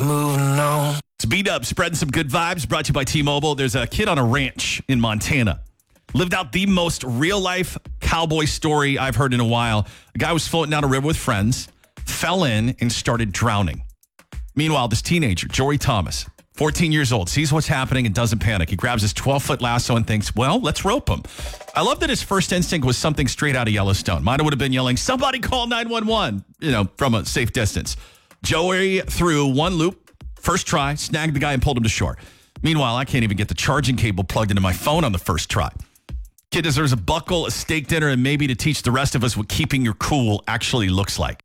moving on. It's B-Dub spreading some good vibes, brought to you by T-Mobile. There's a kid on a ranch in Montana. Lived out the most real-life cowboy story I've heard in a while. A guy was floating down a river with friends, fell in, and started drowning. Meanwhile, this teenager, Jory Thomas, 14 years old, sees what's happening and doesn't panic. He grabs his 12-foot lasso and thinks, well, let's rope him. I love that his first instinct was something straight out of Yellowstone. Mine would have been yelling, somebody call 911, from a safe distance. Jory threw one loop, first try, snagged the guy and pulled him to shore. Meanwhile, I can't even get the charging cable plugged into my phone on the first try. Kid deserves a buckle, a steak dinner, and maybe to teach the rest of us what keeping your cool actually looks like.